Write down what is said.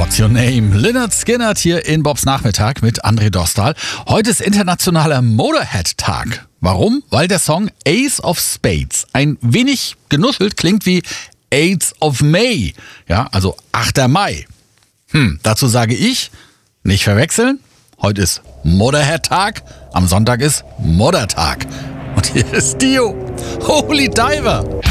What's Your Name? Lynyrd Skynyrd hier in Bobs Nachmittag mit André Dostal. Heute ist internationaler Motorhead-Tag. Warum? Weil der Song Ace of Spades ein wenig genuschelt klingt wie Eighth of May. Ja, also 8. Mai. Dazu sage ich, nicht verwechseln. Heute ist Motorhead-Tag, am Sonntag ist Moddertag. Und hier ist Dio, Holy Diver.